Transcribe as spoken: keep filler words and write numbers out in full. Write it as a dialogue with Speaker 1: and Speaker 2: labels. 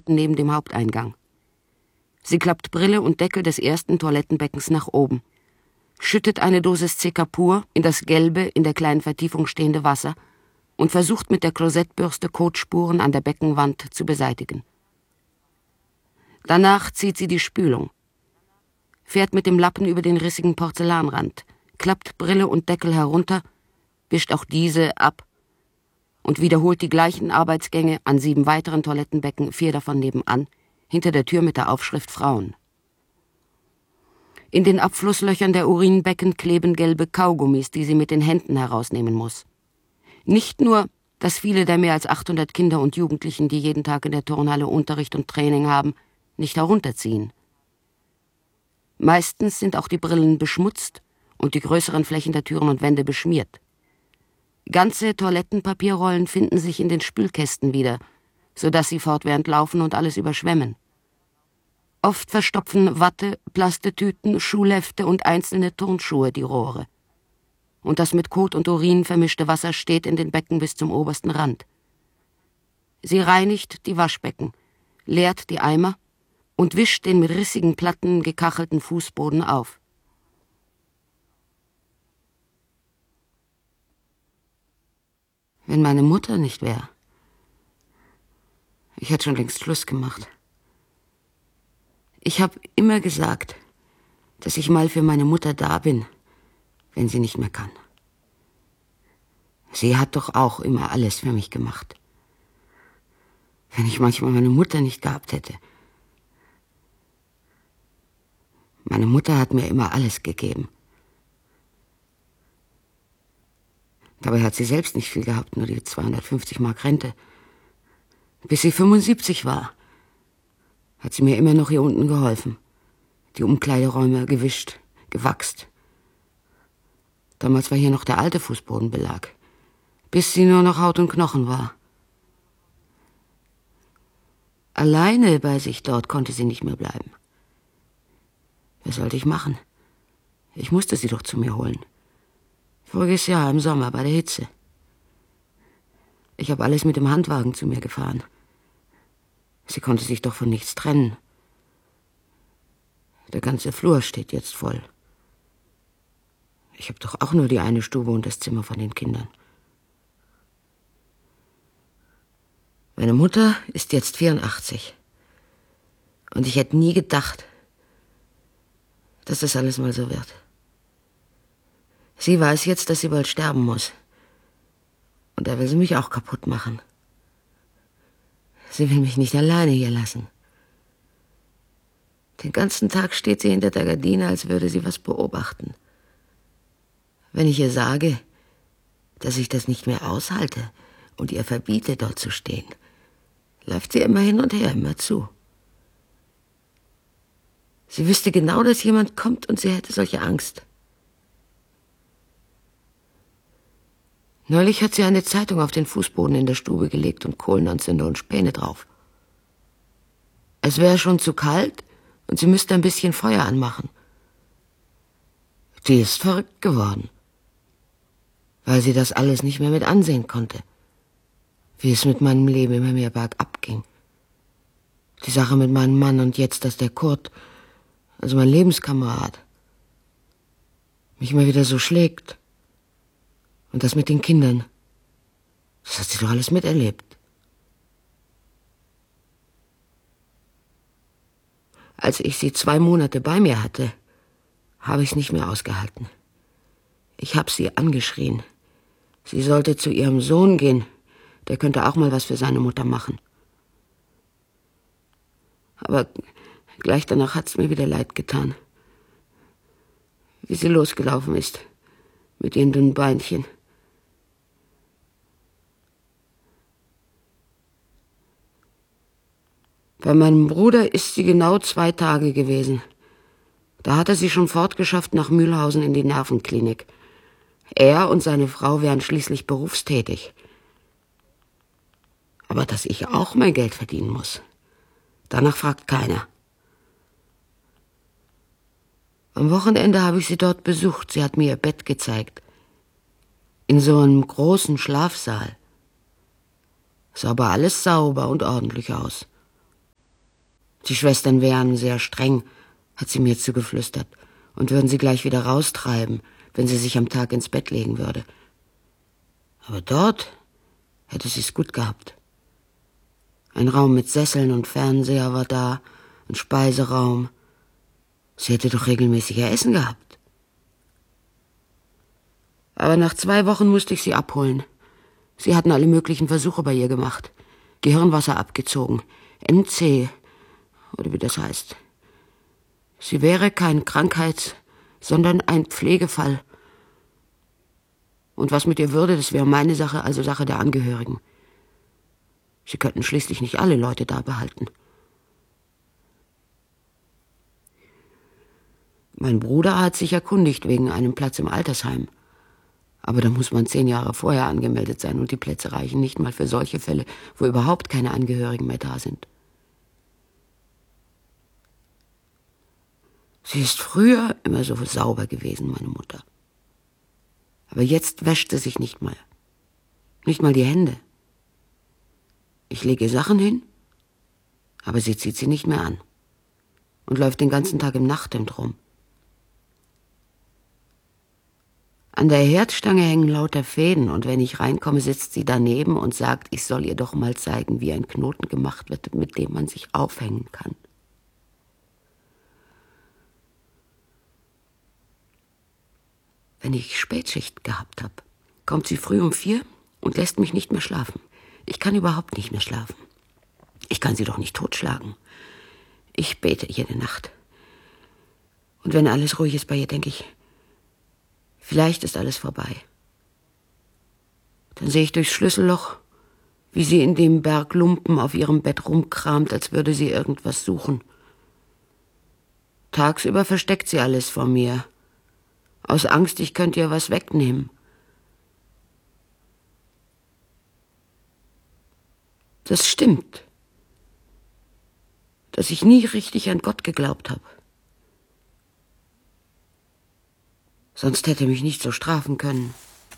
Speaker 1: unten neben dem Haupteingang. Sie klappt Brille und Deckel des ersten Toilettenbeckens nach oben, schüttet eine Dosis Cecapur in das gelbe, in der kleinen Vertiefung stehende Wasser und versucht mit der Klosettbürste Kotspuren an der Beckenwand zu beseitigen. Danach zieht sie die Spülung, fährt mit dem Lappen über den rissigen Porzellanrand, klappt Brille und Deckel herunter, wischt auch diese ab und wiederholt die gleichen Arbeitsgänge an sieben weiteren Toilettenbecken, vier davon nebenan, hinter der Tür mit der Aufschrift Frauen. In den Abflusslöchern der Urinbecken kleben gelbe Kaugummis, die sie mit den Händen herausnehmen muss. Nicht nur, dass viele der mehr als achthundert Kinder und Jugendlichen, die jeden Tag in der Turnhalle Unterricht und Training haben, nicht herunterziehen. Meistens sind auch die Brillen beschmutzt und die größeren Flächen der Türen und Wände beschmiert. Ganze Toilettenpapierrollen finden sich in den Spülkästen wieder, sodass sie fortwährend laufen und alles überschwemmen. Oft verstopfen Watte, Plastetüten, Schulhefte und einzelne Turnschuhe die Rohre. Und das mit Kot und Urin vermischte Wasser steht in den Becken bis zum obersten Rand. Sie reinigt die Waschbecken, leert die Eimer und wischt den mit rissigen Platten gekachelten Fußboden auf. Wenn meine Mutter nicht wäre, ich hätte schon längst Schluss gemacht. Ich habe immer gesagt, dass ich mal für meine Mutter da bin, wenn sie nicht mehr kann. Sie hat doch auch immer alles für mich gemacht. Wenn ich manchmal meine Mutter nicht gehabt hätte. Meine Mutter hat mir immer alles gegeben. Dabei hat sie selbst nicht viel gehabt, nur die zweihundertfünfzig Mark Rente. Bis sie fünfundsiebzig war, hat sie mir immer noch hier unten geholfen. Die Umkleideräume gewischt, gewachst. Damals war hier noch der alte Fußbodenbelag, bis sie nur noch Haut und Knochen war. Alleine bei sich dort konnte sie nicht mehr bleiben. Was sollte ich machen? Ich musste sie doch zu mir holen. Voriges Jahr im Sommer bei der Hitze. Ich habe alles mit dem Handwagen zu mir gefahren. Sie konnte sich doch von nichts trennen. Der ganze Flur steht jetzt voll. Ich habe doch auch nur die eine Stube und das Zimmer von den Kindern. Meine Mutter ist jetzt vierundachtzig. Und ich hätte nie gedacht, dass das alles mal so wird. Sie weiß jetzt, dass sie bald sterben muss. Und da will sie mich auch kaputt machen. Sie will mich nicht alleine hier lassen. Den ganzen Tag steht sie hinter der Gardine, als würde sie was beobachten. Wenn ich ihr sage, dass ich das nicht mehr aushalte und ihr verbiete, dort zu stehen, läuft sie immer hin und her, immer zu. Sie wüsste genau, dass jemand kommt und sie hätte solche Angst. Neulich hat sie eine Zeitung auf den Fußboden in der Stube gelegt und Kohlenanzünder und Späne drauf. Es wäre schon zu kalt und sie müsste ein bisschen Feuer anmachen. Die ist verrückt geworden, weil sie das alles nicht mehr mit ansehen konnte, wie es mit meinem Leben immer mehr bergab ging. Die Sache mit meinem Mann und jetzt, dass der Kurt, also mein Lebenskamerad, mich immer wieder so schlägt. Und das mit den Kindern, das hat sie doch alles miterlebt. Als ich sie zwei Monate bei mir hatte, habe ich es nicht mehr ausgehalten. Ich habe sie angeschrien. Sie sollte zu ihrem Sohn gehen. Der könnte auch mal was für seine Mutter machen. Aber gleich danach hat es mir wieder leid getan. Wie sie losgelaufen ist, mit ihren dünnen Beinchen. Bei meinem Bruder ist sie genau zwei Tage gewesen. Da hat er sie schon fortgeschafft nach Mühlhausen in die Nervenklinik. Er und seine Frau wären schließlich berufstätig. Aber dass ich auch mein Geld verdienen muss, danach fragt keiner. Am Wochenende habe ich sie dort besucht. Sie hat mir ihr Bett gezeigt. In so einem großen Schlafsaal. Sah aber alles sauber und ordentlich aus. Die Schwestern wären sehr streng, hat sie mir zugeflüstert, und würden sie gleich wieder raustreiben, wenn sie sich am Tag ins Bett legen würde. Aber dort hätte sie es gut gehabt. Ein Raum mit Sesseln und Fernseher war da, ein Speiseraum. Sie hätte doch regelmäßiger Essen gehabt. Aber nach zwei Wochen musste ich sie abholen. Sie hatten alle möglichen Versuche bei ihr gemacht. Gehirnwasser abgezogen, M C, oder wie das heißt. Sie wäre kein Krankheits-, sondern ein Pflegefall. Und was mit ihr würde, das wäre meine Sache, also Sache der Angehörigen. Sie könnten schließlich nicht alle Leute da behalten. Mein Bruder hat sich erkundigt wegen einem Platz im Altersheim. Aber da muss man zehn Jahre vorher angemeldet sein und die Plätze reichen nicht mal für solche Fälle, wo überhaupt keine Angehörigen mehr da sind. Sie ist früher immer so sauber gewesen, meine Mutter. Aber jetzt wäscht sie sich nicht mal. Nicht mal die Hände. Ich lege Sachen hin, aber sie zieht sie nicht mehr an und läuft den ganzen Tag im Nachthemd rum. An der Herdstange hängen lauter Fäden und wenn ich reinkomme, sitzt sie daneben und sagt, ich soll ihr doch mal zeigen, wie ein Knoten gemacht wird, mit dem man sich aufhängen kann. Wenn ich Spätschicht gehabt habe, kommt sie früh um vier und lässt mich nicht mehr schlafen. Ich kann überhaupt nicht mehr schlafen. Ich kann sie doch nicht totschlagen. Ich bete jede Nacht. Und wenn alles ruhig ist bei ihr, denke ich, vielleicht ist alles vorbei. Dann sehe ich durchs Schlüsselloch, wie sie in dem Berg Lumpen auf ihrem Bett rumkramt, als würde sie irgendwas suchen. Tagsüber versteckt sie alles vor mir. Aus Angst, ich könnte ihr was wegnehmen. Das stimmt, dass ich nie richtig an Gott geglaubt habe. Sonst hätte er mich nicht so strafen können.